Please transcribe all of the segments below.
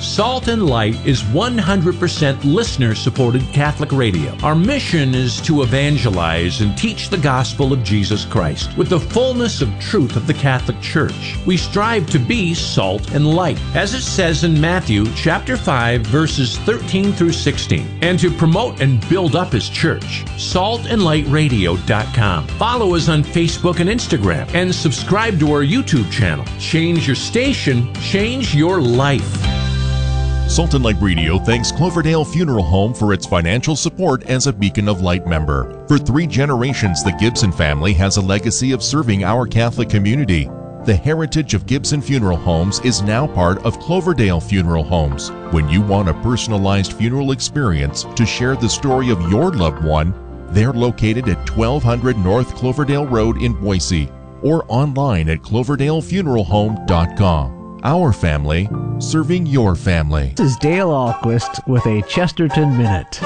Salt and Light is 100% listener-supported Catholic radio. Our mission is to evangelize and teach the gospel of Jesus Christ with the fullness of truth of the Catholic Church. We strive to be salt and light, as it says in Matthew chapter 5, verses 13 through 16, and to promote and build up His church. saltandlightradio.com. Follow us on Facebook and Instagram, and subscribe to our YouTube channel. Change your station, change your life. Salt and Light Radio thanks Cloverdale Funeral Home for its financial support as a Beacon of Light member. For 3 generations, the Gibson family has a legacy of serving our Catholic community. The heritage of Gibson Funeral Homes is now part of Cloverdale Funeral Homes. When you want a personalized funeral experience to share the story of your loved one, they're located at 1200 North Cloverdale Road in Boise, or online at cloverdalefuneralhome.com. Our family, serving your family. This is Dale Ahlquist with a Chesterton Minute.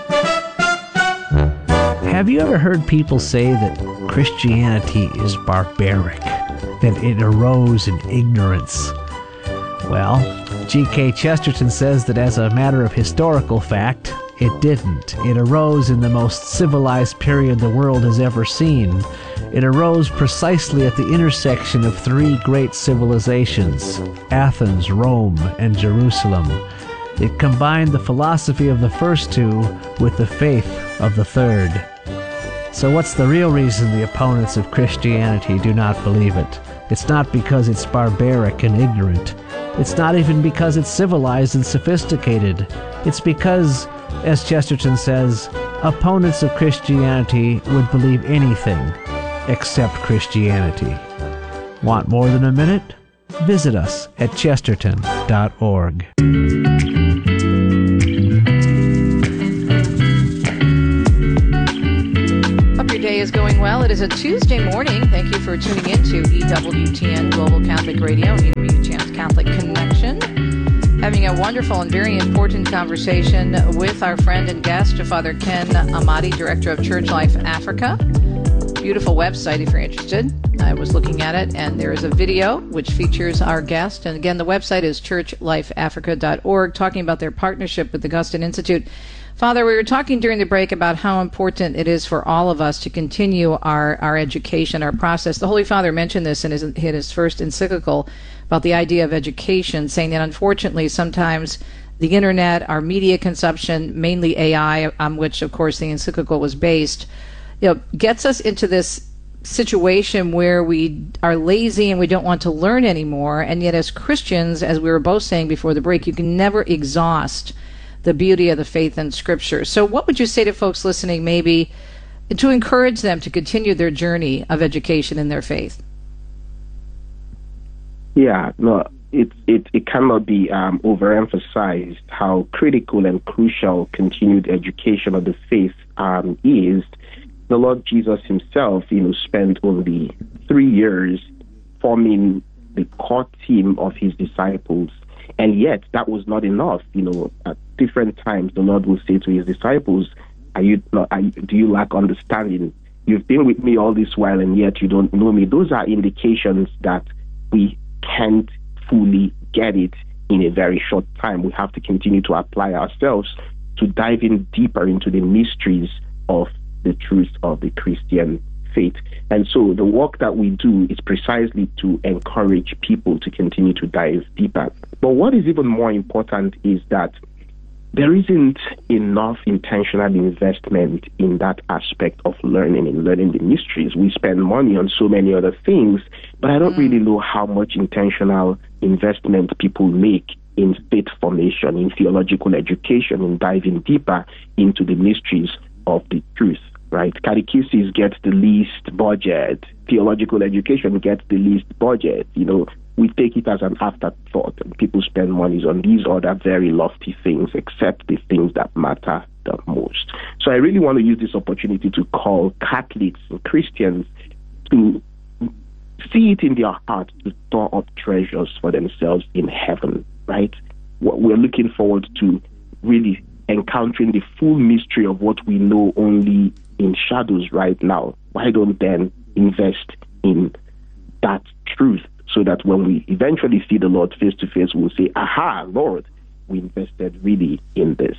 Have you ever heard people say that Christianity is barbaric, that it arose in ignorance? Well, G.K. Chesterton says that as a matter of historical fact, it didn't. It arose in the most civilized period the world has ever seen. It arose precisely at the intersection of 3 great civilizations, Athens, Rome, and Jerusalem. It combined the philosophy of the first 2 with the faith of the third. So what's the real reason the opponents of Christianity do not believe it? It's not because it's barbaric and ignorant. It's not even because it's civilized and sophisticated. It's because, as Chesterton says, opponents of Christianity would believe anything except Christianity. Want more than a minute? Visit us at chesterton.org. Hope your day is going well. It is a Tuesday morning. Thank you for tuning in to EWTN Global Catholic Radio and EWTN's Catholic Connection. Having a wonderful and very important conversation with our friend and guest, Father Ken Amati, Director of Church Life Africa. Beautiful website if you're interested. I was looking at it, and there is a video which features our guest. And again, the website is churchlifeafrica.org, talking about their partnership with the Augustine Institute. Father, we were talking during the break about how important it is for all of us to continue our education, our process. The Holy Father mentioned this in his first encyclical about the idea of education, saying that unfortunately sometimes the internet, our media consumption, mainly AI, on which of course the encyclical was based, gets us into this situation where we are lazy and we don't want to learn anymore. And yet as Christians, as we were both saying before the break, you can never exhaust the beauty of the faith and Scripture. So what would you say to folks listening maybe to encourage them to continue their journey of education in their faith? Yeah, no, it cannot be overemphasized how critical and crucial continued education of the faith is. The Lord Jesus himself, spent only 3 years forming the core team of his disciples. And yet, that was not enough. At different times, the Lord will say to his disciples, do you lack understanding? You've been with me all this while, and yet you don't know me. Those are indications that we can't fully get it in a very short time. We have to continue to apply ourselves to dive in deeper into the mysteries of the truth of the Christian faith. And so the work that we do is precisely to encourage people to continue to dive deeper. But what is even more important is that there isn't enough intentional investment in that aspect of learning and learning the mysteries. We spend money on so many other things, but I don't really know how much intentional investment people make in faith formation, in theological education, in diving deeper into the mysteries of the truth, right? Catechesis gets the least budget. Theological education gets the least budget. We take it as an afterthought, and people spend money on these other very lofty things, except the things that matter the most. So I really want to use this opportunity to call Catholics and Christians to see it in their hearts to store up treasures for themselves in heaven, right? We're looking forward to really encountering the full mystery of what we know only in shadows right now. Why don't then invest in that truth, so that when we eventually see the Lord face to face, we'll say, aha, Lord, we invested really in this.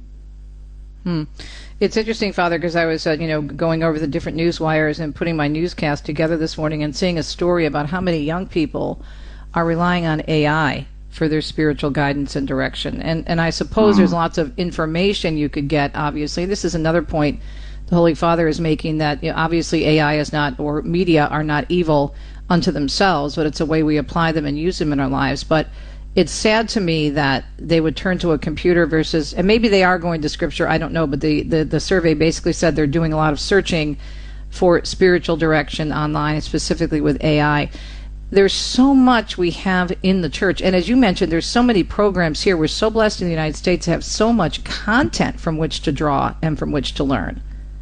It's interesting, Father, because I was, going over the different news wires and putting my newscast together this morning and seeing a story about how many young people are relying on AI for their spiritual guidance and direction. And I suppose there's lots of information you could get, obviously. This is another point the Holy Father is making, that obviously AI is not, or media are not evil unto themselves, but it's a way we apply them and use them in our lives. But it's sad to me that they would turn to a computer versus, and maybe they are going to Scripture, I don't know, but the survey basically said they're doing a lot of searching for spiritual direction online, specifically with AI. There's so much we have in the church, and as you mentioned, there's so many programs here. We're so blessed in the United States to have so much content from which to draw and from which to learn.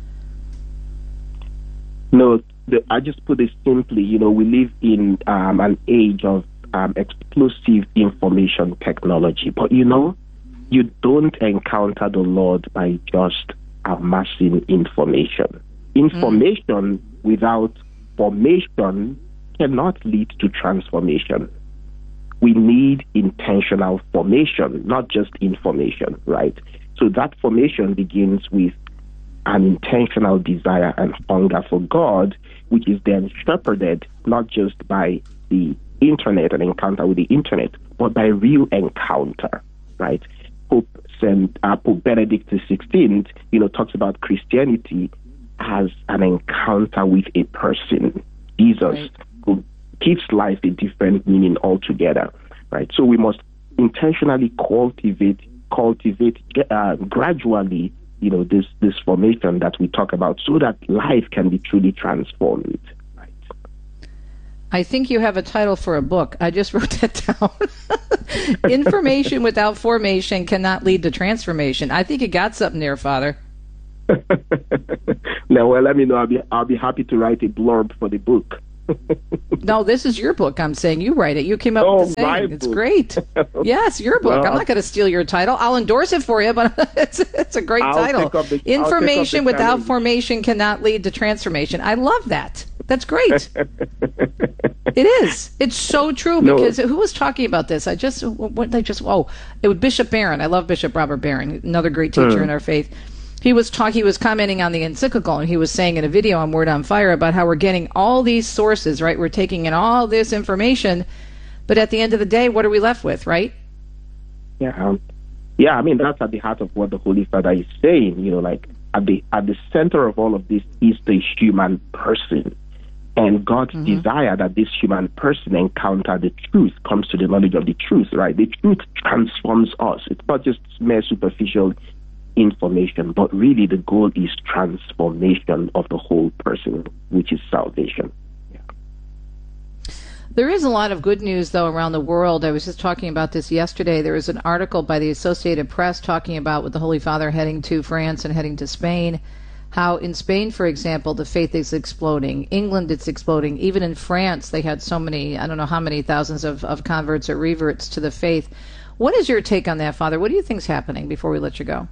No, I just put it simply, we live in an age of explosive information technology. But you don't encounter the Lord by just amassing information. Information without formation cannot lead to transformation. We need intentional formation, not just information, right? So that formation begins with an intentional desire and hunger for God, which is then shepherded not just by the internet, an encounter with the internet, but by real encounter, right? Pope Benedict XVI, talks about Christianity as an encounter with a person, Jesus, right, who gives life a different meaning altogether, right? So we must intentionally cultivate gradually, this formation that we talk about, so that life can be truly transformed. I think you have a title for a book. I just wrote that down. Information without formation cannot lead to transformation. I think you got something there, Father. Now, well, let me know. I'll be happy to write a blurb for the book. No, this is your book. I'm saying you write it. You came up with the saying. It's great. Yes, your book. Well, I'm not going to steal your title. I'll endorse it for you, but it's a great title. Information without formation cannot lead to transformation. I love that. That's great. It is. It's so true, because who was talking about this? It was Bishop Barron. I love Bishop Robert Barron, another great teacher in our faith. He was commenting on the encyclical, and he was saying in a video on Word on Fire about how we're getting all these sources, right? We're taking in all this information, but at the end of the day, what are we left with, right? Yeah. I mean, that's at the heart of what the Holy Father is saying. At the center of all of this is the human person. And God's desire that this human person encounter the truth, comes to the knowledge of the truth, right? The truth transforms us. It's not just mere superficial information, but really the goal is transformation of the whole person, which is salvation. Yeah. There is a lot of good news, though, around the world. I was just talking about this yesterday. There was an article by the Associated Press talking about, with the Holy Father heading to France and heading to Spain, how in Spain, for example, the faith is exploding. England, it's exploding. Even in France, they had so many, I don't know how many thousands of converts or reverts to the faith. What is your take on that, Father? What do you think is happening before we let you go?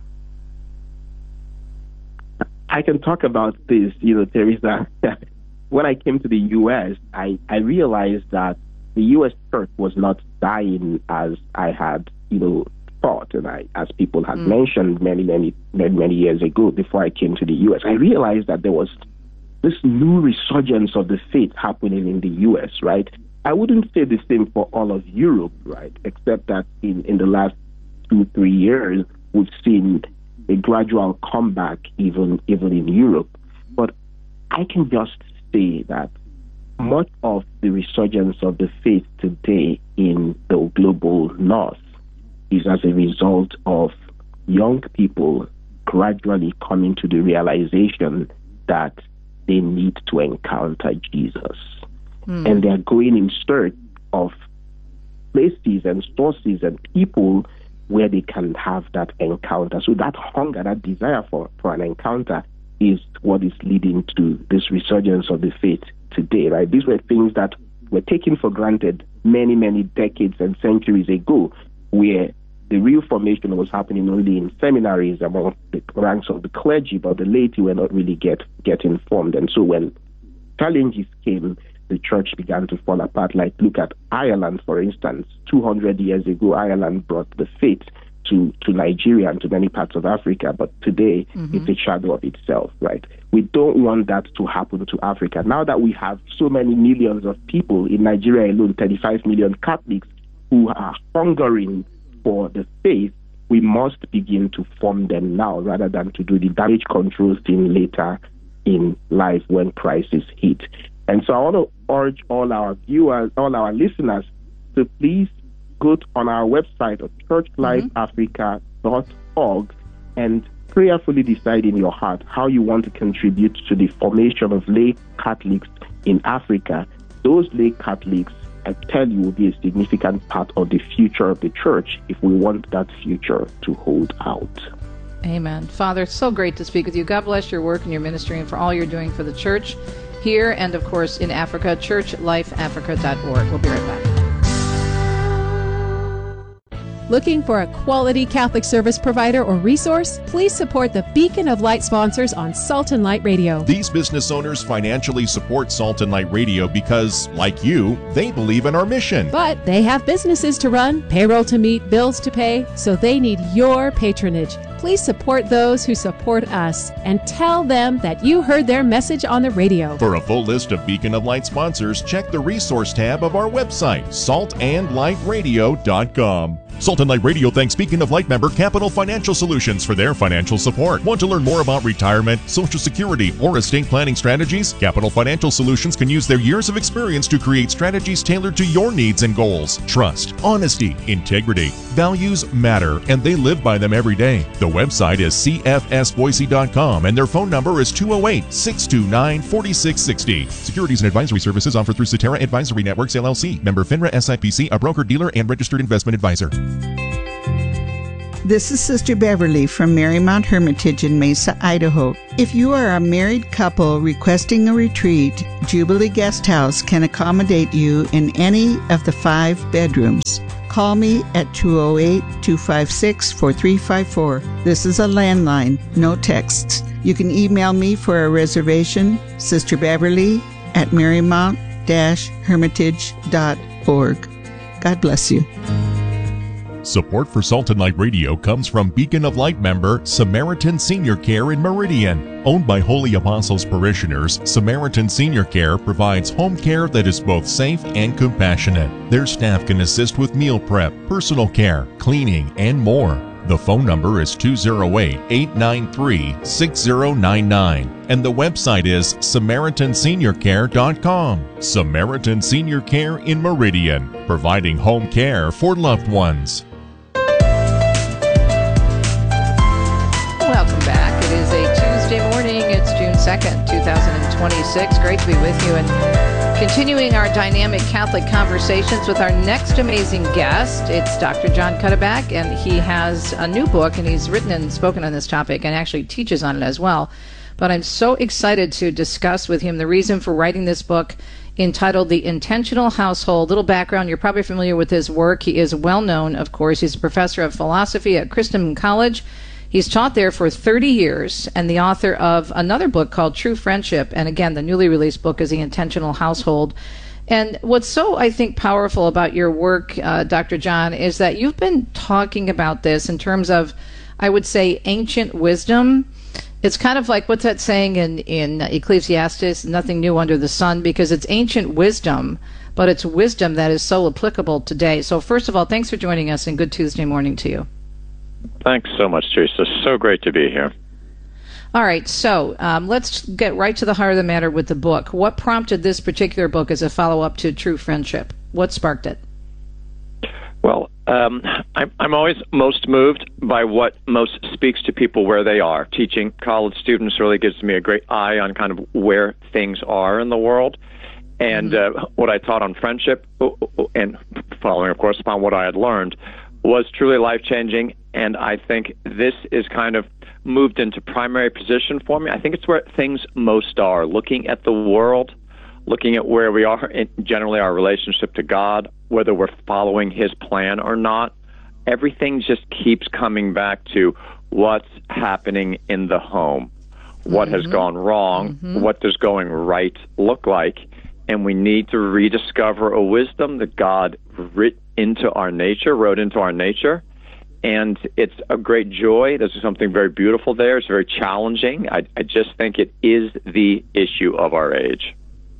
I can talk about this, Teresa. When I came to the U.S., I realized that the U.S. church was not dying as I had, thought, and as people had mentioned many years ago before I came to the U.S. I realized that there was this new resurgence of the faith happening in the U.S., right? I wouldn't say the same for all of Europe, right? Except that in the last 2-3 years, we've seen a gradual comeback even in Europe. But I can just say that much of the resurgence of the faith today in the global north is as a result of young people gradually coming to the realization that they need to encounter Jesus. And they're going in search of places and sources and people where they can have that encounter. So that hunger, that desire for an encounter is what is leading to this resurgence of the faith today, right? These were things that were taken for granted many decades and centuries ago, where the real formation was happening only in seminaries among the ranks of the clergy, but the laity were not really get informed. And so when challenges came, the church began to fall apart. Like, look at Ireland, for instance. 200 years ago, Ireland brought the faith to Nigeria and to many parts of Africa, but today it's a shadow of itself, right? We don't want that to happen to Africa. Now that we have so many millions of people in Nigeria alone, 35 million Catholics who are hungering for the faith, we must begin to form them now rather than to do the damage control thing later in life when crisis hit. And so I want to urge all our viewers, all our listeners, to please go on our website at churchlifeafrica.org and prayerfully decide in your heart how you want to contribute to the formation of lay Catholics in Africa. Those lay Catholics, I tell you, will be a significant part of the future of the church if we want that future to hold out. Amen. Father, it's so great to speak with you. God bless your work and your ministry and for all you're doing for the church here and, of course, in Africa, churchlifeafrica.org. We'll be right back. Looking for a quality Catholic service provider or resource? Please support the Beacon of Light sponsors on Salt and Light Radio. These business owners financially support Salt and Light Radio because, like you, they believe in our mission. But they have businesses to run, payroll to meet, bills to pay, so they need your patronage. Please support those who support us and tell them that you heard their message on the radio. For a full list of Beacon of Light sponsors, check the resource tab of our website, saltandlightradio.com. Salt and Light Radio thanks Beacon of Light member Capital Financial Solutions for their financial support. Want to learn more about retirement, Social Security, or estate planning strategies? Capital Financial Solutions can use their years of experience to create strategies tailored to your needs and goals. Trust, honesty, integrity, values matter, and they live by them every day. The website is cfsboise.com, and their phone number is 208-629-4660. Securities and advisory services offered through Cetera Advisory Networks, LLC. Member FINRA SIPC, a broker-dealer and registered investment advisor. This is Sister Beverly from Marymount Hermitage in Mesa, Idaho. If you are a married couple requesting a retreat, Jubilee Guest House can accommodate you in any of the 5 bedrooms. Call me at 208-256-4354. This is a landline, no texts. You can email me for a reservation, sisterbeverly@marymount-hermitage.org. God bless you. Support for Salt and Light Radio comes from Beacon of Light member Samaritan Senior Care in Meridian. Owned by Holy Apostles parishioners, Samaritan Senior Care provides home care that is both safe and compassionate. Their staff can assist with meal prep, personal care, cleaning, and more. The phone number is 208-893-6099, and the website is SamaritanSeniorCare.com. Samaritan Senior Care in Meridian, providing home care for loved ones. Welcome back. It is a Tuesday morning. It's June 2nd, 2026. Great to be with you and continuing our dynamic Catholic conversations with our next amazing guest. It's Dr. John Cuddeback, and he has a new book, and he's written and spoken on this topic and actually teaches on it as well. But I'm so excited to discuss with him the reason for writing this book entitled The Intentional Household. Little background, you're probably familiar with his work. He is well known, of course. He's a professor of philosophy at Christendom College. He's taught there for 30 years and the author of another book called True Friendship. And again, the newly released book is The Intentional Household. And what's so, I think, powerful about your work, Dr. John, is that you've been talking about this in terms of, I would say, ancient wisdom. It's kind of like, what's that saying in Ecclesiastes, nothing new under the sun, because it's ancient wisdom, but it's wisdom that is so applicable today. So first of all, thanks for joining us, and good Tuesday morning to you. Thanks so much, Teresa. So great to be here. All right, so let's get right to the heart of the matter with the book. What prompted this particular book as a follow-up to True Friendship? What sparked it? Well, I'm always most moved by what most speaks to people where they are. Teaching college students really gives me a great eye on kind of where things are in the world. And what I taught on friendship, and following, of course, upon what I had learned, was truly life-changing, and I think this is kind of moved into primary position for me. I think it's where things most are, looking at the world, looking at where we are in generally our relationship to God, whether we're following His plan or not. Everything just keeps coming back to what's happening in the home, what has gone wrong, what does going right look like, and we need to rediscover a wisdom that God wrote into our nature, And it's a great joy. There's something very beautiful there. It's very challenging. I just think it is the issue of our age.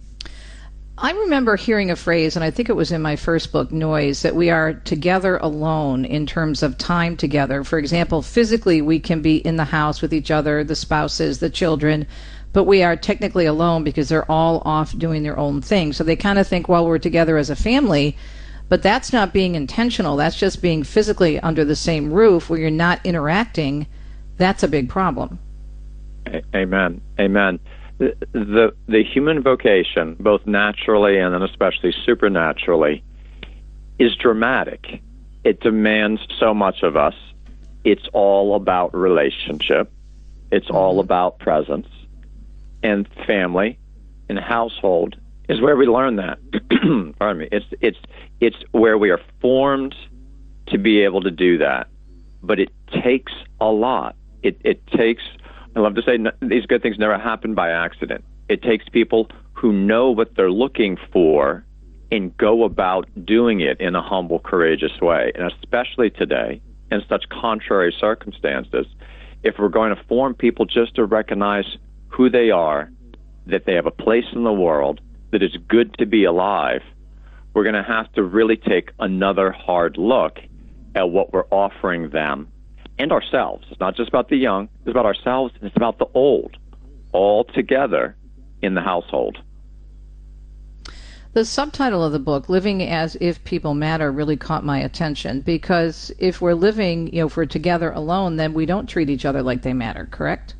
I remember hearing a phrase, and I think it was in my first book, Noise, that we are together alone in terms of time together. For example, physically we can be in the house with each other, the spouses, the children, but we are technically alone because they're all off doing their own thing. So they kind of think, well, we're together as a family, but that's not being intentional. That's just being physically under the same roof where you're not interacting. That's a big problem. Amen. Amen. The human vocation, both naturally and then especially supernaturally, is dramatic. It demands so much of us. It's all about relationship. It's all about presence. And family and household is where we learn that. Pardon me. It's where we are formed to be able to do that. But it takes a lot. It takes, I love to say, these good things never happen by accident. It takes people who know what they're looking for and go about doing it in a humble, courageous way. And especially today, in such contrary circumstances, if we're going to form people just to recognize who they are, that they have a place in the world, that it's good to be alive, we're going to have to really take another hard look at what we're offering them and ourselves. It's not just about the young, it's about ourselves, and it's about the old, all together in the household. The subtitle of the book, Living as If People Matter, really caught my attention, because if we're living, if we're together alone, then we don't treat each other like they matter, correct?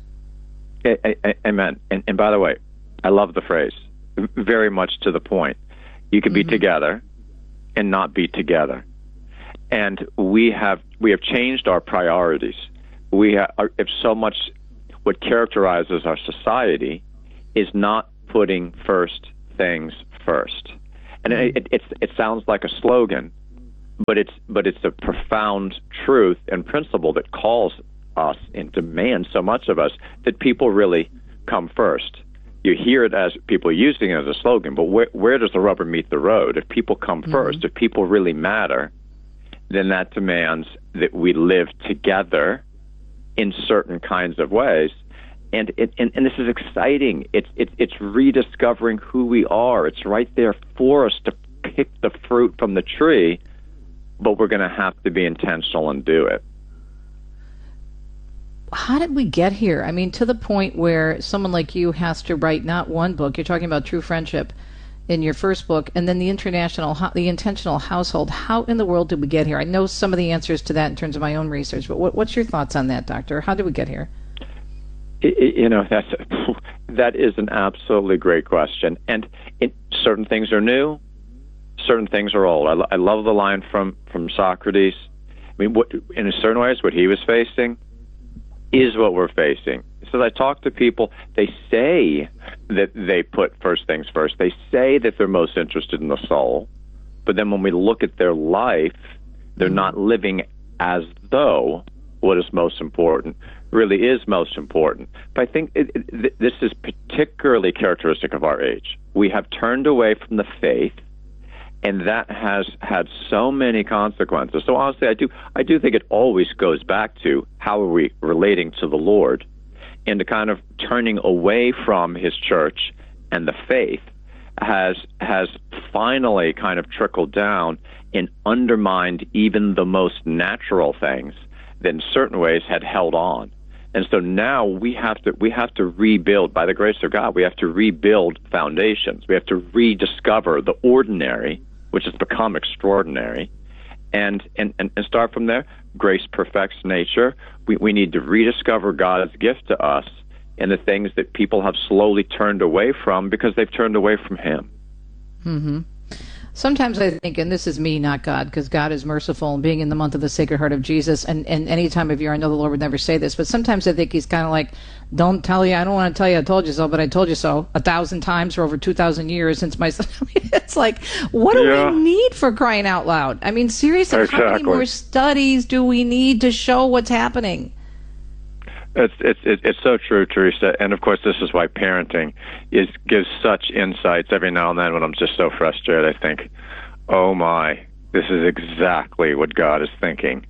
Amen. And by the way, I love the phrase, very much to the point. You can be together and not be together. And we have changed our priorities. If so much what characterizes our society is not putting first things first. And it sounds like a slogan, but it's a profound truth and principle that calls us and demands so much of us that people really come first. You hear it as people using it as a slogan, but where does the rubber meet the road? If people come first, if people really matter, then that demands that we live together in certain kinds of ways. And this is exciting. It's rediscovering who we are. It's right there for us to pick the fruit from the tree, but we're going to have to be intentional and do it. How did we get here? I mean, to the point where someone like you has to write not one book. You're talking about True Friendship in your first book, and then the intentional household. How in the world did we get here? I know some of the answers to that in terms of my own research, but what's your thoughts on that, Doctor? How did we get here? That is an absolutely great question. And certain things are new, certain things are old. I love the line from Socrates. I mean, in certain ways, what he was facing is what we're facing. So I talk to people, they say that they put first things first. They say that they're most interested in the soul. But then when we look at their life, they're not living as though what is most important really is most important. But I think this is particularly characteristic of our age. We have turned away from the faith, and that has had so many consequences. So honestly, I do think it always goes back to how are we relating to the Lord, and the kind of turning away from His church and the faith has finally kind of trickled down and undermined even the most natural things that in certain ways had held on. And so now we have to rebuild, by the grace of God, we have to rebuild foundations. We have to rediscover the ordinary, which has become extraordinary, and start from there. Grace perfects nature. We need to rediscover God's gift to us and the things that people have slowly turned away from because they've turned away from Him. Mm-hmm. Sometimes I think, and this is me, not God, because God is merciful, and being in the month of the Sacred Heart of Jesus, and any time of year, I know the Lord would never say this, but sometimes I think He's kind of like, I don't want to tell you I told you so, but I told you so 1,000 times for over 2,000 years since my son. It's like, what do we need, for crying out loud? I mean, seriously, How many more studies do we need to show what's happening? It's so true, Teresa. And of course, this is why parenting gives such insights. Every now and then, when I'm just so frustrated, I think, "Oh my, this is exactly what God is thinking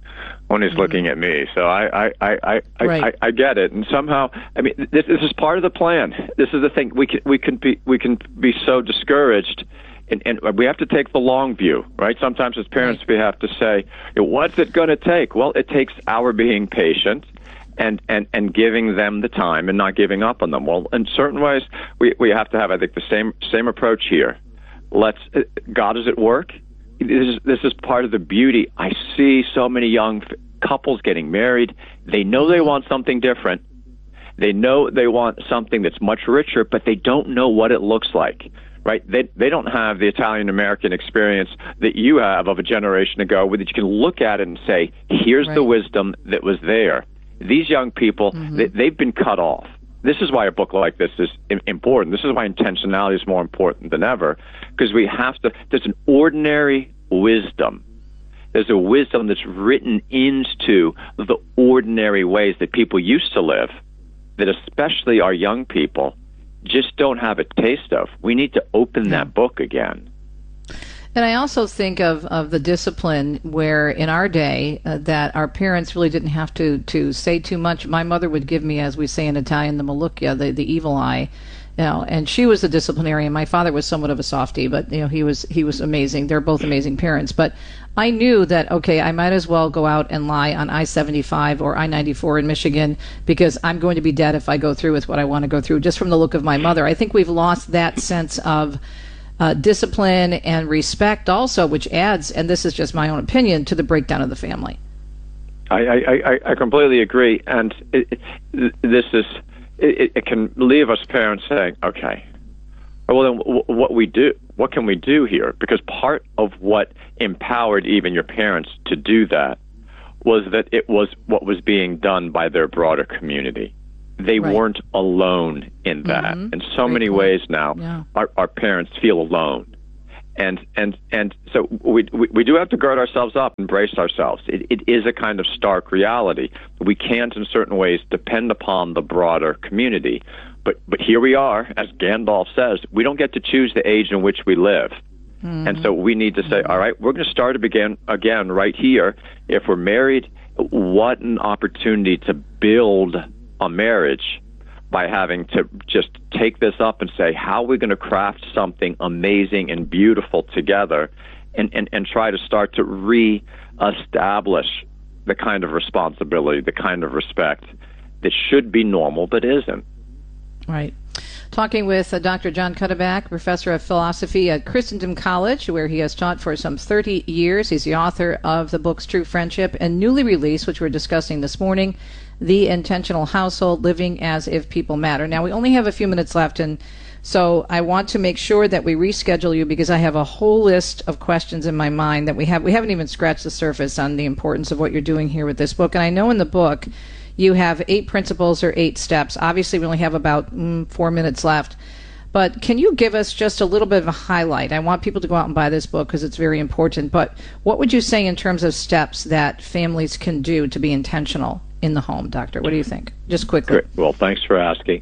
when he's looking at me. So I get it. And somehow, I mean, this is part of the plan. This is the thing. We can be so discouraged, and we have to take the long view, right? Sometimes as parents, we have to say, what's it going to take? Well, it takes our being patient and giving them the time and not giving up on them. Well, in certain ways, we have to have, I think, the same approach here. God is at work. This is part of the beauty. I see so many young couples getting married. They know they want something different. They know they want something that's much richer, but they don't know what it looks like, right? They don't have the Italian-American experience that you have of a generation ago, where that you can look at it and say, here's the wisdom that was there. These young people, they've been cut off. This is why a book like this is important. This is why intentionality is more important than ever, because we have to, there's an ordinary wisdom. There's a wisdom that's written into the ordinary ways that people used to live, that especially our young people just don't have a taste of. We need to open that book again. And I also think of the discipline where in our day that our parents really didn't have to say too much. My mother would give me, as we say in Italian, the malucchia, the evil eye, and she was the disciplinarian. My father was somewhat of a softie, but he was amazing. They're both amazing parents. But I knew that, okay, I might as well go out and lie on I-75 or I-94 in Michigan, because I'm going to be dead if I go through with what I want to go through, just from the look of my mother. I think we've lost that sense of discipline and respect also, which adds, and this is just my own opinion, to the breakdown of the family. I completely agree, and it can leave us parents saying, okay, well then what can we do here? Because part of what empowered even your parents to do that was that it was what was being done by their broader community. They weren't alone in that. In so many ways now, our parents feel alone. And so we do have to guard ourselves up and brace ourselves. It is a kind of stark reality. We can't, in certain ways, depend upon the broader community. But here we are, as Gandalf says, we don't get to choose the age in which we live. And so we need to say, all right, we're going to start again right here. If we're married, what an opportunity to build a marriage by having to just take this up and say, how are we going to craft something amazing and beautiful together, and try to start to re-establish the kind of responsibility, the kind of respect that should be normal but isn't. Right. Talking with Dr. John Cuddeback, professor of philosophy at Christendom College, where he has taught for some 30 years. He's the author of the books True Friendship and newly released, which we're discussing this morning, The Intentional Household, Living as If People Matter. Now, we only have a few minutes left, and so I want to make sure that we reschedule you, because I have a whole list of questions in my mind that we haven't even scratched the surface on the importance of what you're doing here with this book. And I know in the book you have 8 principles or 8 steps. Obviously, we only have about 4 minutes left. But can you give us just a little bit of a highlight? I want people to go out and buy this book because it's very important. But what would you say in terms of steps that families can do to be intentional in the home, Doctor? What do you think? Just quickly. Great. Well, thanks for asking.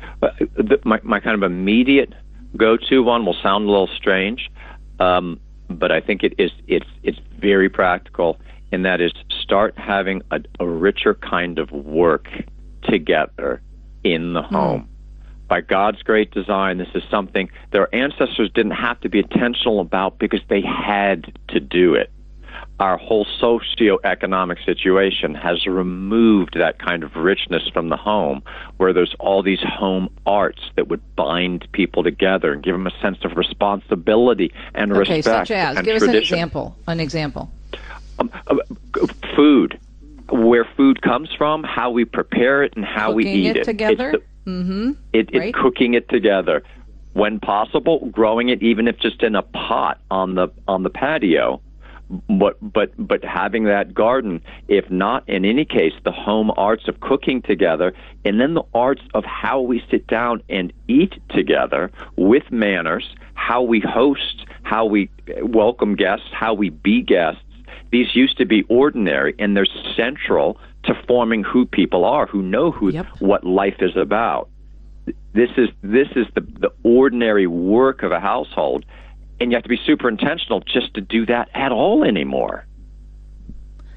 My kind of immediate go-to one will sound a little strange, but I think it's very practical, and that is start having a richer kind of work together in the home. By God's great design, this is something their ancestors didn't have to be intentional about because they had to do it. Our whole socioeconomic situation has removed that kind of richness from the home, where there's all these home arts that would bind people together and give them a sense of responsibility and respect. Such as, and give tradition. us an example. Food, where food comes from, how we prepare it, and how we eat it. Together? It's cooking it together. When possible, growing it, even if just in a pot on the patio. But having that garden, if not, in any case, the home arts of cooking together, and then the arts of how we sit down and eat together with manners, how we host, how we welcome guests, how we be guests. These used to be ordinary, and they're central to forming who people are, who know what life is about. This is the ordinary work of a household. And you have to be super intentional just to do that at all anymore.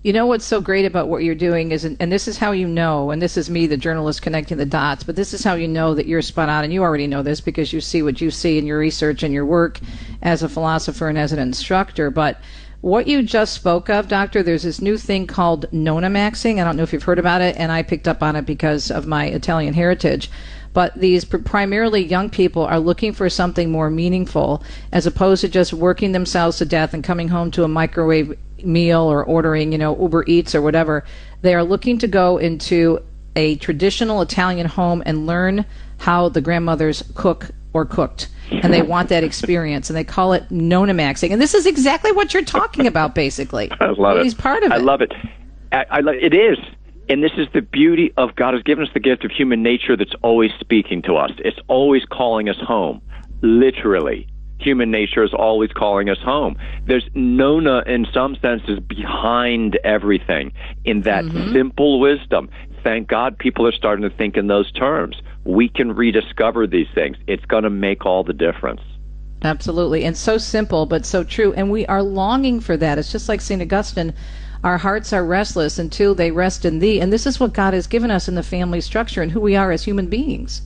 You know what's so great about what you're doing is, and this is how you know, and this is me, the journalist, connecting the dots, but this is how you know that you're spot on, and you already know this because you see what you see in your research and your work as a philosopher and as an instructor. But what you just spoke of, Doctor, there's this new thing called nonamaxing. I don't know if you've heard about it, and I picked up on it because of my Italian heritage. But these primarily young people are looking for something more meaningful as opposed to just working themselves to death and coming home to a microwave meal or ordering, Uber Eats or whatever. They are looking to go into a traditional Italian home and learn how the grandmothers cook or cooked. And they want that experience, and they call it nonamaxing. And this is exactly what you're talking about, basically. I love it. He's part of it. I love it. It is. And this is the beauty of God has given us the gift of human nature that's always speaking to us. It's always calling us home, literally. Human nature is always calling us home. There's Nona, in some senses, behind everything in that simple wisdom. Thank God people are starting to think in those terms. We can rediscover these things. It's going to make all the difference. Absolutely. And so simple, but so true. And we are longing for that. It's just like St. Augustine. Our hearts are restless until they rest in thee. And this is what God has given us in the family structure and who we are as human beings.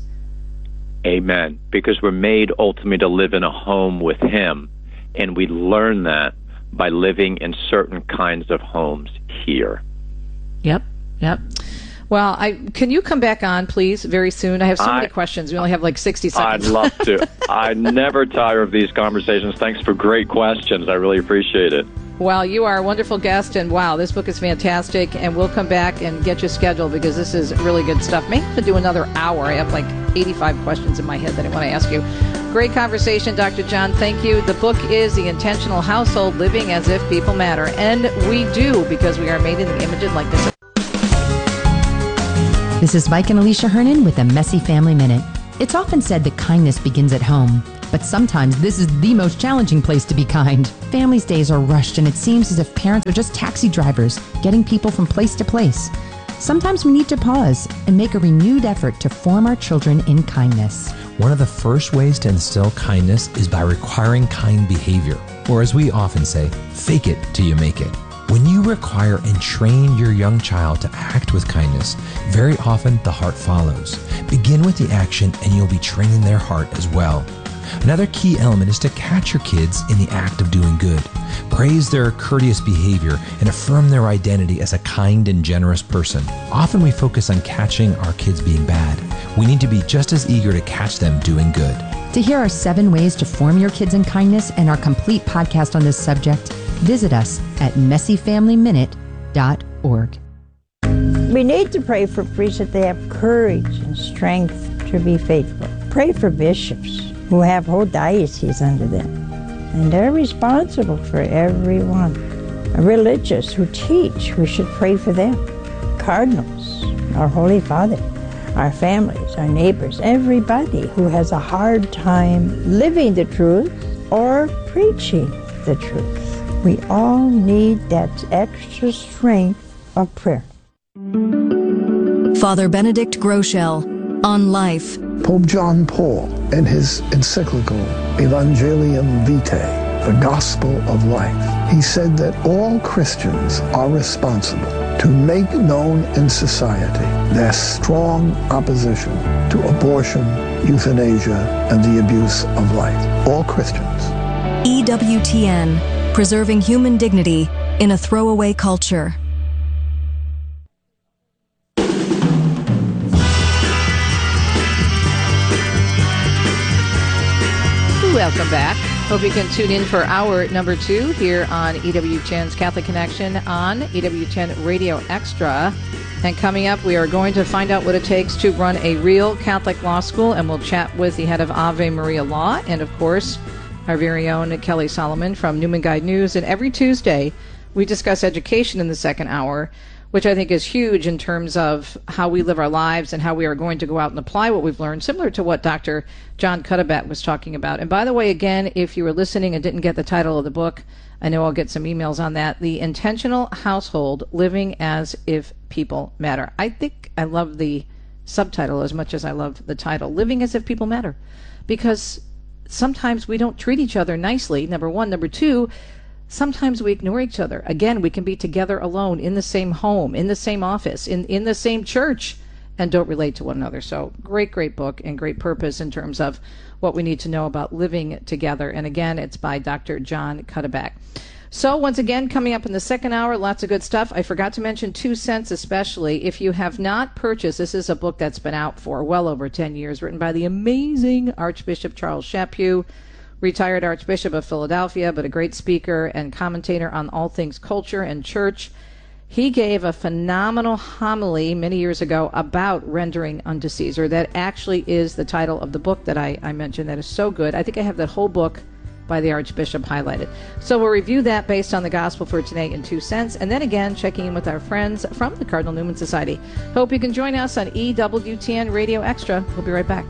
Amen. Because we're made ultimately to live in a home with Him. And we learn that by living in certain kinds of homes here. Yep. Well, can you come back on, please, very soon? I have so many questions. We only have like 60 seconds. I'd love to. I never tire of these conversations. Thanks for great questions. I really appreciate it. Well, you are a wonderful guest, and wow, this book is fantastic, and we'll come back and get you scheduled because this is really good stuff. Maybe to do another hour. I have like 85 questions in my head that I want to ask you. Great conversation, Dr. John. Thank you. The book is The Intentional Household, Living as If People Matter, and we do because we are made in the image and likeness of. This is Mike and Alicia Hernan with a Messy Family Minute. It's often said that kindness begins at home, but sometimes this is the most challenging place to be kind. Families' days are rushed, and it seems as if parents are just taxi drivers, getting people from place to place. Sometimes we need to pause and make a renewed effort to form our children in kindness. One of the first ways to instill kindness is by requiring kind behavior, or as we often say, fake it till you make it. When you require and train your young child to act with kindness, very often the heart follows. Begin with the action and you'll be training their heart as well. Another key element is to catch your kids in the act of doing good. Praise their courteous behavior and affirm their identity as a kind and generous person. Often we focus on catching our kids being bad. We need to be just as eager to catch them doing good. To hear our 7 ways to form your kids in kindness and our complete podcast on this subject, visit us at messyfamilyminute.org. We need to pray for priests that they have courage and strength to be faithful. Pray for bishops who have whole dioceses under them, and they're responsible for everyone. Religious who teach, we should pray for them. Cardinals, our Holy Father, our families, our neighbors, everybody who has a hard time living the truth or preaching the truth. We all need that extra strength of prayer. Father Benedict Groeschel on life. Pope John Paul, in his encyclical Evangelium Vitae, the Gospel of Life, he said that all Christians are responsible to make known in society their strong opposition to abortion, euthanasia, and the abuse of life. All Christians. EWTN, preserving human dignity in a throwaway culture. Welcome back. Hope you can tune in for hour number 2 here on EWTN's Catholic Connection on EWTN Radio Extra. And coming up, we are going to find out what it takes to run a real Catholic law school, and we'll chat with the head of Ave Maria Law and, of course, our very own Kelly Solomon from Newman Guide News. And every Tuesday, we discuss education in the second hour, which I think is huge in terms of how we live our lives and how we are going to go out and apply what we've learned, similar to what Dr. John Cuttabat was talking about. And by the way, again, if you were listening and didn't get the title of the book, I know I'll get some emails on that. The Intentional Household, Living as If People Matter. I think I love the subtitle as much as I love the title, Living as If People Matter, because sometimes we don't treat each other nicely, number one. Number two, sometimes we ignore each other. Again, we can be together alone in the same home, in the same office, in the same church, and don't relate to one another. So great book and great purpose in terms of what we need to know about living together. And again, it's by Dr. John Cuddeback. So once again, coming up in the second hour, lots of good stuff. I forgot to mention 2 Cents especially. If you have not purchased, this is a book that's been out for well over 10 years, written by the amazing Archbishop Charles Chaput, retired Archbishop of Philadelphia, but a great speaker and commentator on all things culture and church. He gave a phenomenal homily many years ago about rendering unto Caesar. That actually is the title of the book that I mentioned. That is so good. I think I have that whole book by the Archbishop highlighted. So we'll review that based on the Gospel for today in 2 Cents. And then again, checking in with our friends from the Cardinal Newman Society. Hope you can join us on EWTN Radio Extra. We'll be right back.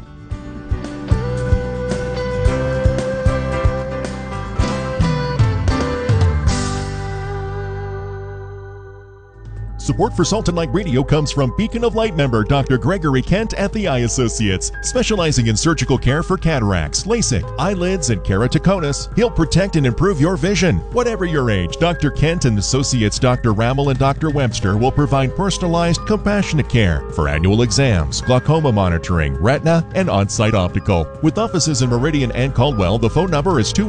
Support for Salt and Light Radio comes from Beacon of Light member Dr. Gregory Kent at the Eye Associates, specializing in surgical care for cataracts, LASIK, eyelids, and keratoconus. He'll protect and improve your vision. Whatever your age, Dr. Kent and Associates Dr. Rammel and Dr. Webster will provide personalized, compassionate care for annual exams, glaucoma monitoring, retina, and on-site optical. With offices in Meridian and Caldwell, the phone number is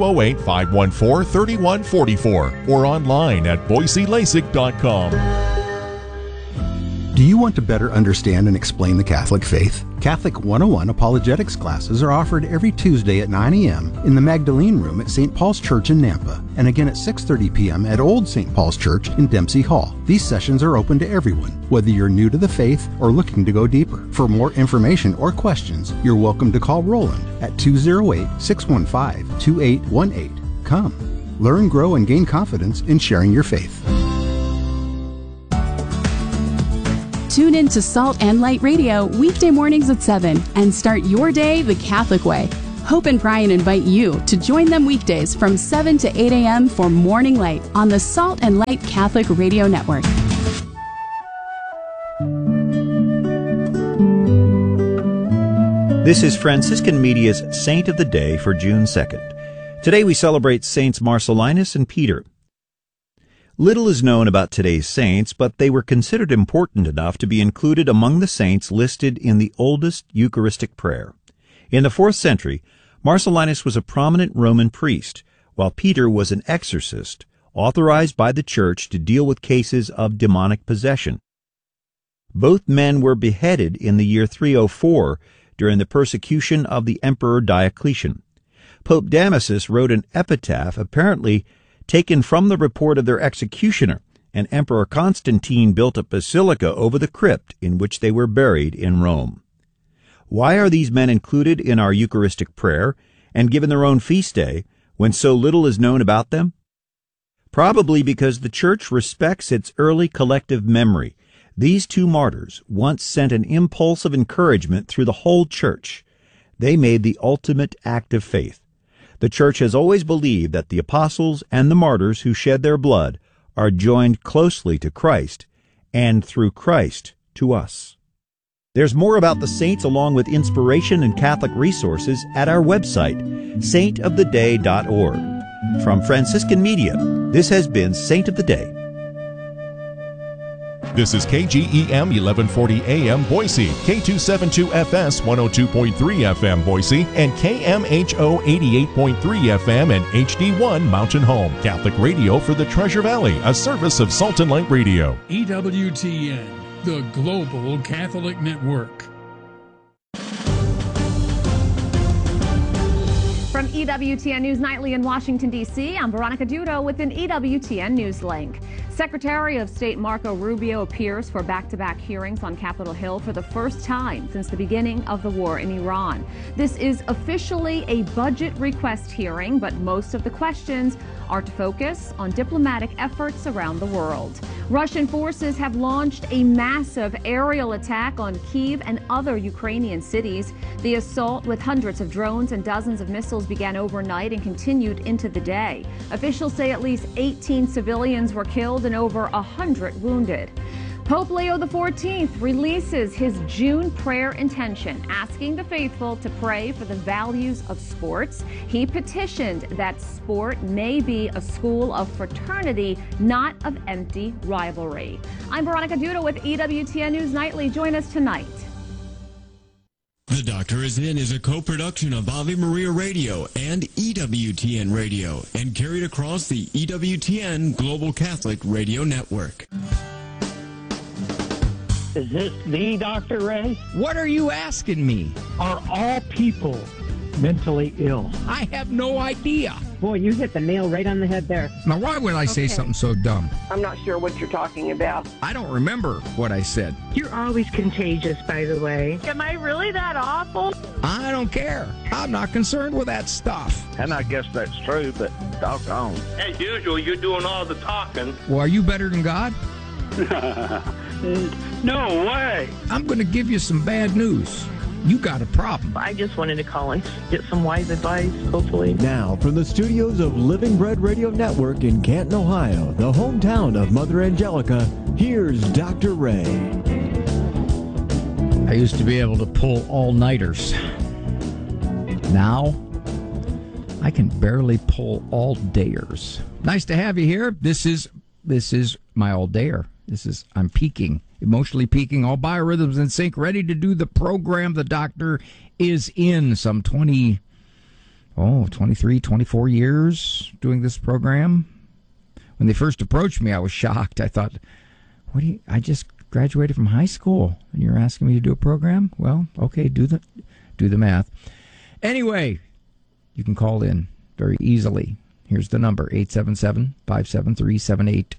208-514-3144 or online at BoiseLASIK.com. Do you want to better understand and explain the Catholic faith? Catholic 101 apologetics classes are offered every Tuesday at 9 a.m. in the Magdalene Room at St. Paul's Church in Nampa, and again at 6:30 p.m. at Old St. Paul's Church in Dempsey Hall. These sessions are open to everyone, whether you're new to the faith or looking to go deeper. For more information or questions, you're welcome to call Roland at 208-615-2818. Come, learn, grow, and gain confidence in sharing your faith. Tune in to Salt and Light Radio weekday mornings at 7 and start your day the Catholic way. Hope and Brian invite you to join them weekdays from 7 to 8 a.m. for Morning Light on the Salt and Light Catholic Radio Network. This is Franciscan Media's Saint of the Day for June 2nd. Today we celebrate Saints Marcellinus and Peter. Little is known about today's saints, but they were considered important enough to be included among the saints listed in the oldest Eucharistic prayer. In the 4th century, Marcellinus was a prominent Roman priest, while Peter was an exorcist, authorized by the Church to deal with cases of demonic possession. Both men were beheaded in the year 304 during the persecution of the Emperor Diocletian. Pope Damasus wrote an epitaph apparently taken from the report of their executioner, and Emperor Constantine built a basilica over the crypt in which they were buried in Rome. Why are these men included in our Eucharistic prayer and given their own feast day when so little is known about them? Probably because the Church respects its early collective memory. These two martyrs once sent an impulse of encouragement through the whole Church. They made the ultimate act of faith. The Church has always believed that the apostles and the martyrs who shed their blood are joined closely to Christ, and through Christ to us. There's more about the saints along with inspiration and Catholic resources at our website, saintoftheday.org. From Franciscan Media, this has been Saint of the Day. This is KGEM 1140 AM Boise, K272FS 102.3 FM Boise, and KMHO 88.3 FM and HD1 Mountain Home. Catholic radio for the Treasure Valley, a service of Salt and Light Radio. EWTN, the Global Catholic Network. From EWTN News Nightly in Washington, D.C., I'm Veronica Dudo with an EWTN News Link. Secretary of State Marco Rubio appears for back-to-back hearings on Capitol Hill for the first time since the beginning of the war in Iran. This is officially a budget request hearing, but most of the questions are to focus on diplomatic efforts around the world. Russian forces have launched a massive aerial attack on Kyiv and other Ukrainian cities. The assault with hundreds of drones and dozens of missiles began overnight and continued into the day. Officials say at least 18 civilians were killed and over 100 wounded. Pope Leo XIV releases his June prayer intention, asking the faithful to pray for the values of sports. He petitioned that sport may be a school of fraternity, not of empty rivalry. I'm Veronica Duda with EWTN News Nightly. Join us tonight. The Doctor Is In is a co-production of Ave Maria Radio and EWTN Radio and carried across the EWTN Global Catholic Radio Network. Is this the Dr. Ray? What are you asking me? Are all people mentally ill? I have no idea. Boy, you hit the nail right on the head there. Now, why would I say something so dumb? I'm not sure what you're talking about. I don't remember what I said. You're always contagious, by the way. Am I really that awful? I don't care. I'm not concerned with that stuff. And I guess that's true, but doggone. As usual, you're doing all the talking. Well, are you better than God? No way. I'm going to give you some bad news. You got a problem. I just wanted to call and get some wise advice, hopefully. Now, from the studios of Living Bread Radio Network in Canton, Ohio, the hometown of Mother Angelica, here's Dr. Ray. I used to be able to pull all-nighters. Now, I can barely pull all-dayers. Nice to have you here. This is my all-dayer. I'm peaking, emotionally peaking, all biorhythms in sync, ready to do the program. The Doctor is in some 23, 24 years doing this program. When they first approached me, I was shocked. I thought, I just graduated from high school and you're asking me to do a program? Well, okay, do the math. Anyway, you can call in very easily. Here's the number, 877-573-7825.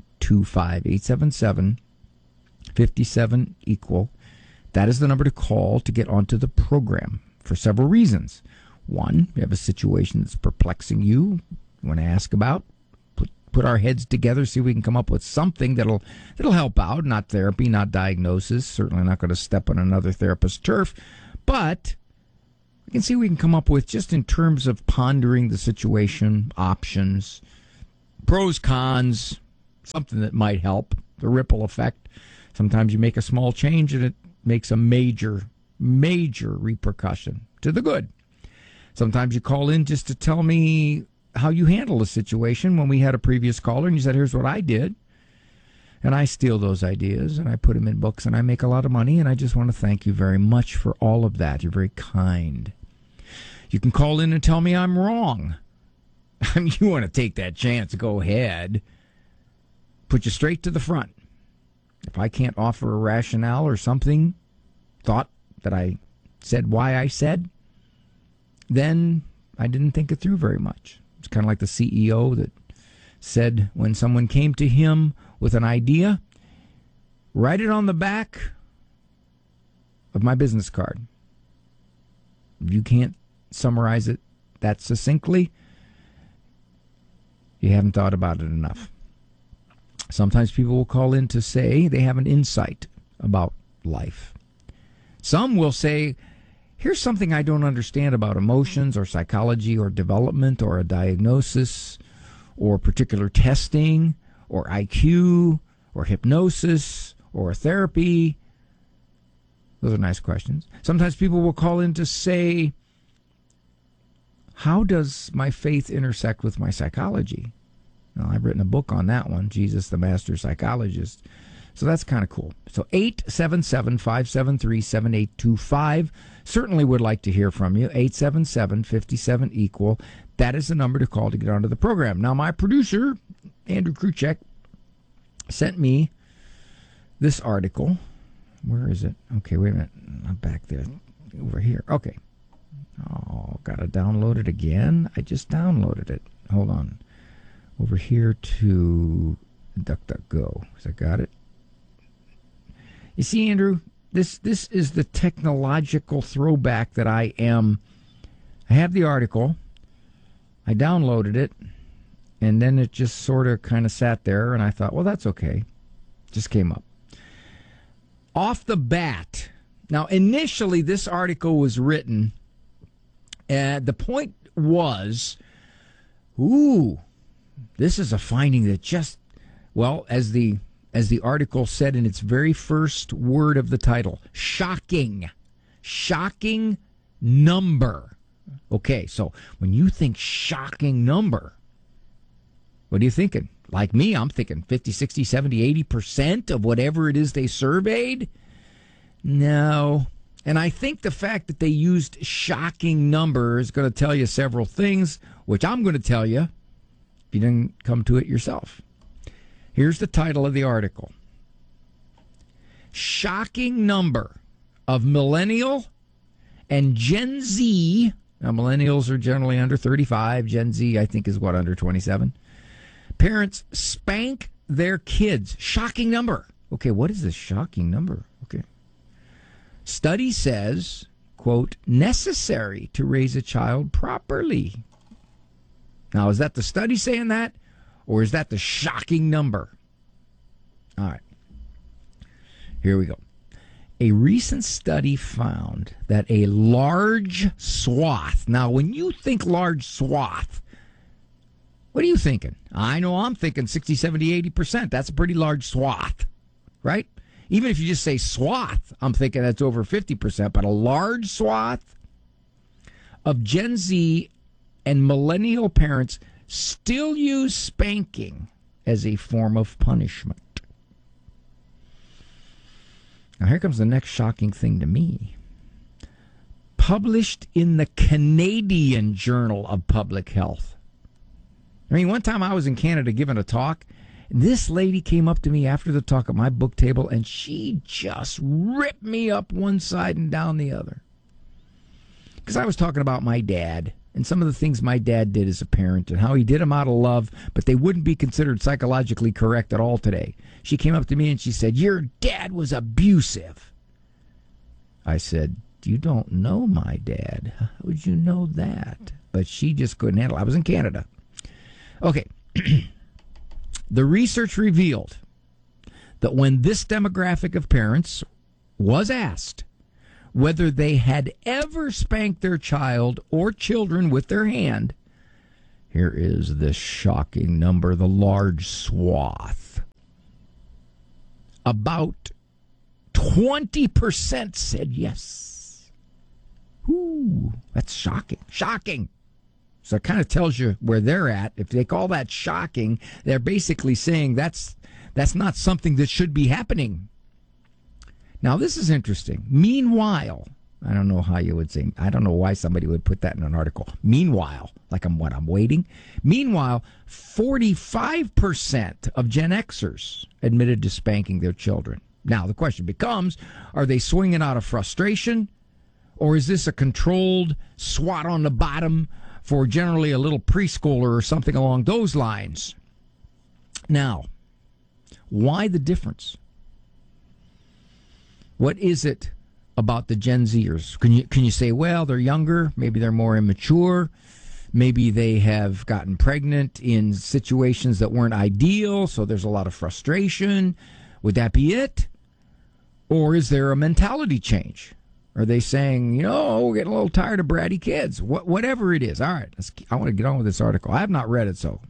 877-57-EQUAL. That is the number to call to get onto the program for several reasons. One, you have a situation that's perplexing you want to ask about. Put our heads together, see if we can come up with something that'll help out. Not therapy, not diagnosis. Certainly not going to step on another therapist's turf. But we can see what we can come up with just in terms of pondering the situation, options, pros, cons, something that might help, the ripple effect. Sometimes you make a small change and it makes a major, major repercussion to the good. Sometimes you call in just to tell me how you handle a situation. When we had a previous caller and you said, here's what I did. And I steal those ideas and I put them in books and I make a lot of money. And I just want to thank you very much for all of that. You're very kind. You can call in and tell me I'm wrong. I mean, you want to take that chance, go ahead. Put you straight to the front. If I can't offer a rationale or something, thought that I said why I said, then I didn't think it through very much. It's kind of like the CEO that said when someone came to him with an idea, write it on the back of my business card. If you can't summarize it that succinctly, you haven't thought about it enough. Sometimes people will call in to say they have an insight about life. Some will say, here's something I don't understand about emotions or psychology or development or a diagnosis or particular testing or IQ or hypnosis or therapy. Those are nice questions. Sometimes people will call in to say, how does my faith intersect with my psychology? Well, I've written a book on that one, Jesus the Master Psychologist. So that's kind of cool. So 877-573-7825. Certainly would like to hear from you. 877-57-EQUAL. That is the number to call to get onto the program. Now, my producer, Andrew Kruchek, sent me this article. Where is it? Okay, wait a minute. I'm back there. Over here. Okay. Oh, got to download it again. I just downloaded it. Hold on. Over here to DuckDuckGo. Has I got it? You see, Andrew, this is the technological throwback that I am. I have the article. I downloaded it. And then it just sort of kind of sat there. And I thought, well, that's okay. Just came up. Off the bat. Now, initially, this article was written. The point was, this is a finding that just, well, as the as the article said in its very first word of the title, shocking. Shocking number. Okay, so when you think shocking number, what are you thinking? Like me, I'm thinking 50, 60, 70, 80% of whatever it is they surveyed? No. And I think the fact that they used shocking number is going to tell you several things, which I'm going to tell you if you didn't come to it yourself. Here's the title of the article. Shocking number of millennial and Gen Z. Now, millennials are generally under 35. Gen Z, I think, is what, under 27? Parents spank their kids. Shocking number. Okay, what is this shocking number? Okay. Study says, quote, necessary to raise a child properly. Now, is that the study saying that? Or is that the shocking number? All right. Here we go. A recent study found that a large swath. Now, when you think large swath, what are you thinking? I know I'm thinking 60, 70, 80%. That's a pretty large swath, right? Even if you just say swath, I'm thinking that's over 50%. But a large swath of Gen Z and millennial parents still use spanking as a form of punishment. Now, here comes the next shocking thing to me. Published in the Canadian Journal of Public Health. I mean, one time I was in Canada giving a talk, and this lady came up to me after the talk at my book table, and she just ripped me up one side and down the other. Because I was talking about my dad and some of the things my dad did as a parent and how he did them out of love, but they wouldn't be considered psychologically correct at all today. She came up to me and she said, your dad was abusive. I said, you don't know my dad. How would you know that? But she just couldn't handle it. I was in Canada. Okay. The research revealed that when this demographic of parents was asked whether they had ever spanked their child or children with their hand, here is this shocking number, the large swath. About 20% said yes. Ooh, that's shocking. Shocking. So it kind of tells you where they're at. If they call that shocking, they're basically saying that's not something that should be happening. Now, this is interesting. Meanwhile, I don't know how you would say, I don't know why somebody would put that in an article. Meanwhile, like I'm waiting. Meanwhile, 45% of Gen Xers admitted to spanking their children. Now, the question becomes, are they swinging out of frustration? Or is this a controlled swat on the bottom for generally a little preschooler or something along those lines? Now, why the difference? What is it about the Gen Zers? Can you say, well, they're younger, maybe they're more immature, maybe they have gotten pregnant in situations that weren't ideal, so there's a lot of frustration. Would that be it? Or is there a mentality change? Are they saying, we're getting a little tired of bratty kids? Whatever it is. All right, I want to get on with this article. I have not read it, so.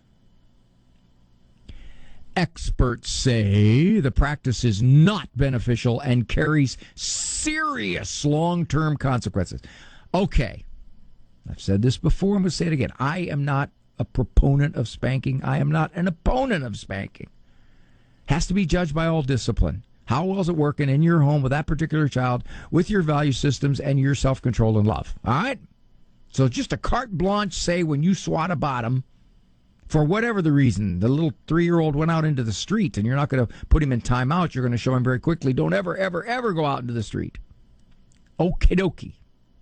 Experts say the practice is not beneficial and carries serious long-term consequences. Okay, I've said this before, I'm going to say it again. I am not a proponent of spanking. I am not an opponent of spanking. Has to be judged by all discipline. How well is it working in your home with that particular child, with your value systems and your self-control and love? All right? So just a carte blanche say when you swat a bottom, for whatever the reason, the little 3-year-old went out into the street, and you're not going to put him in timeout. You're going to show him very quickly, don't ever, ever, ever go out into the street. Okie dokie.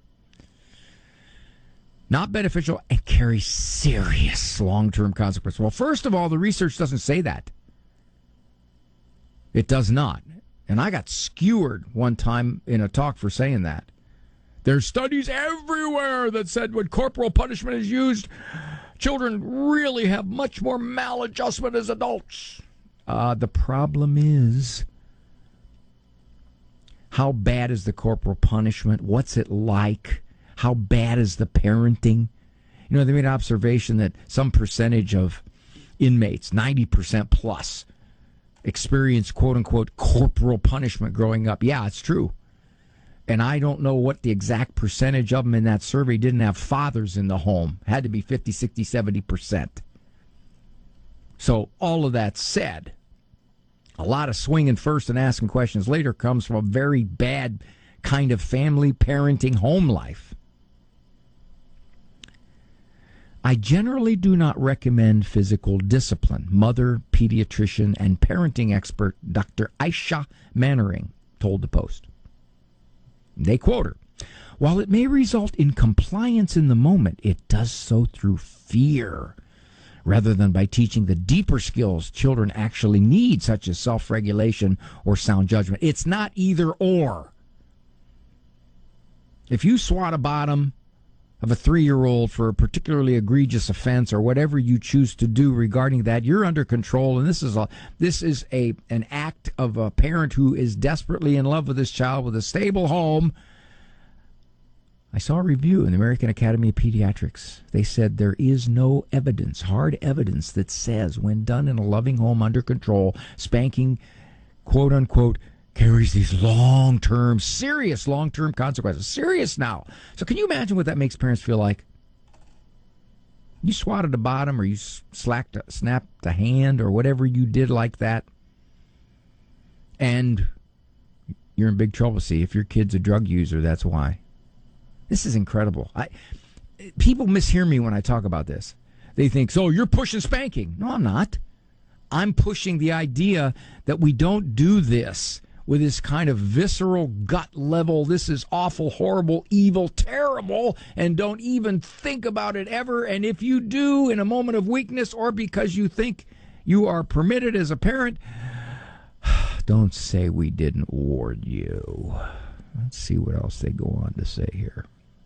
Not beneficial and carry serious long-term consequences. Well, first of all, the research doesn't say that. It does not. And I got skewered one time in a talk for saying that. There's studies everywhere that said when corporal punishment is used, children really have much more maladjustment as adults. The problem is, how bad is the corporal punishment? What's it like? How bad is the parenting? They made an observation that some percentage of inmates, 90% plus, experienced quote-unquote corporal punishment growing up. Yeah, it's true. And I don't know what the exact percentage of them in that survey didn't have fathers in the home. Had to be 50, 60, 70%. So all of that said, a lot of swinging first and asking questions later comes from a very bad kind of family parenting home life. I generally do not recommend physical discipline, mother, pediatrician, and parenting expert Dr. Aisha Mannering told the Post. They quote her, "While it may result in compliance in the moment, it does so through fear, rather than by teaching the deeper skills children actually need, such as self-regulation or sound judgment." It's not either or. If you swat a bottom of a 3-year-old for a particularly egregious offense or whatever you choose to do regarding that, you're under control, and this is an act of a parent who is desperately in love with this child with a stable home. I saw a review in the American Academy of Pediatrics. They said there is no evidence, hard evidence, that says when done in a loving home under control, spanking, quote unquote, carries these serious long-term consequences. Serious now. So can you imagine what that makes parents feel like? You swatted a bottom or you snapped a hand or whatever you did like that, and you're in big trouble. See, if your kid's a drug user, that's why. This is incredible. People mishear me when I talk about this. They think, so you're pushing spanking. No, I'm not. I'm pushing the idea that we don't do this with this kind of visceral gut level, this is awful, horrible, evil, terrible, and don't even think about it ever. And if you do in a moment of weakness or because you think you are permitted as a parent, don't say we didn't warn you. Let's see what else they go on to say here.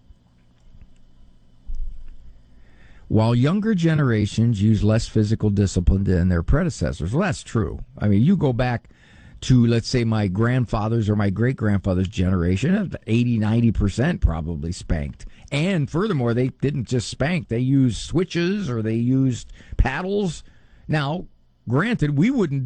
While younger generations use less physical discipline than their predecessors, well, that's true. I mean, you go back to, let's say, my grandfather's or my great-grandfather's generation, 80, 90% probably spanked. And furthermore, they didn't just spank. They used switches or they used paddles. Now, granted, we wouldn't